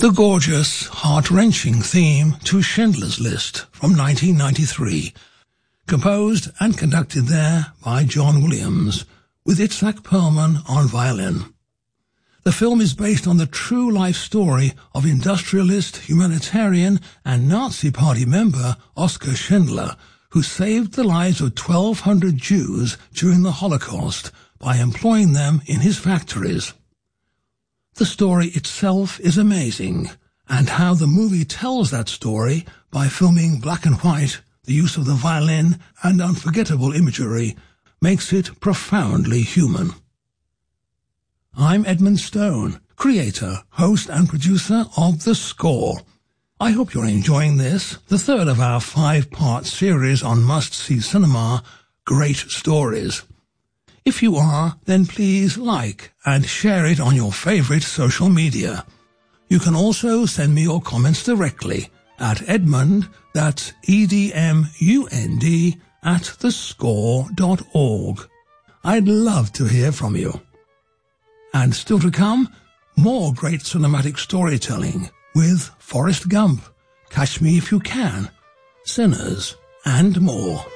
The gorgeous, heart-wrenching theme to Schindler's List from 1993, composed and conducted there by John Williams, with Itzhak Perlman on violin. The film is based on the true life story of industrialist, humanitarian and Nazi Party member Oskar Schindler, who saved the lives of 1,200 Jews during the Holocaust by employing them in his factories. The story itself is amazing, and how the movie tells that story by filming black and white, the use of the violin and unforgettable imagery makes it profoundly human. I'm Edmund Stone, creator, host and producer of The Score. I hope you're enjoying this, the third of our 5-part series on must-see cinema, Great Stories. If you are, then please like and share it on your favorite social media. You can also send me your comments directly at Edmund, that's EDMUND, @thescore.org. I'd love to hear from you. And still to come, more great cinematic storytelling with Forrest Gump, Catch Me If You Can, Sinners, and more.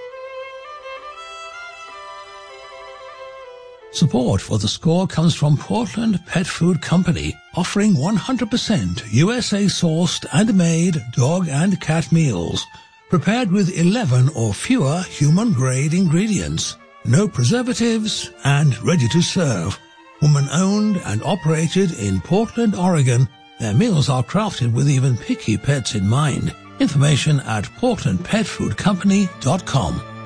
Support for The Score comes from Portland Pet Food Company, offering 100% USA-sourced and made dog and cat meals, prepared with 11 or fewer human-grade ingredients, no preservatives, and ready to serve. Woman-owned and operated in Portland, Oregon, their meals are crafted with even picky pets in mind. Information at portlandpetfoodcompany.com.